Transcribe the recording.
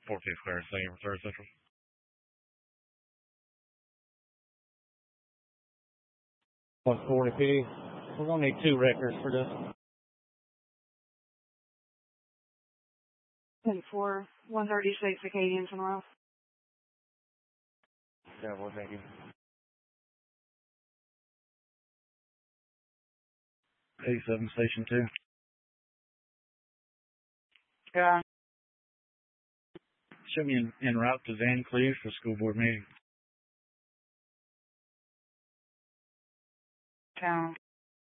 4-5 clearance, thank you for 3rd Central. 140 PD. We're going to need 2 records for this. 10-4, 136 Acadians and Rouse. Yeah, well, thank you. 87 Station 2. Yeah. Show me en route to Van Cleve for school board meeting. Town.